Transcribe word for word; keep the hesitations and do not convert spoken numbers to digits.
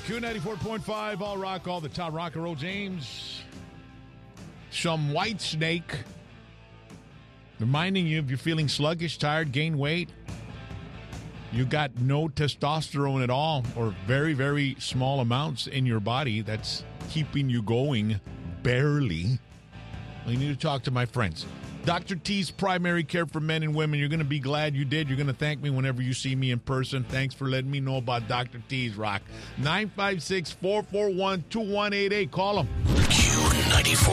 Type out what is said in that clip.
Q ninety-four point five, all rock, all the time. Rock and roll, James. Some White Snake. Reminding you, if you're feeling sluggish, tired, gain weight, you got no testosterone at all, or very, very small amounts in your body that's keeping you going, barely. Well, you need to talk to my friends. Doctor T's Primary Care for Men and Women. You're going to be glad you did. You're going to thank me whenever you see me in person. Thanks for letting me know about Doctor T's, Rock. nine five six, four four one, two one eight eight. Call them. Q ninety-four.